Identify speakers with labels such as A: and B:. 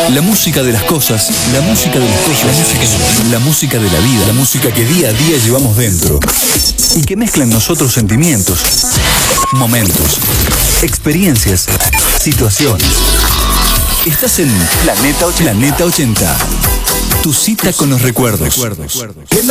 A: La música de las cosas, la música de las cosas, la música de la vida, la música que día a día llevamos dentro y que mezcla en nosotros sentimientos, momentos, experiencias, situaciones. Estás en Planeta 80. Tu cita con los recuerdos.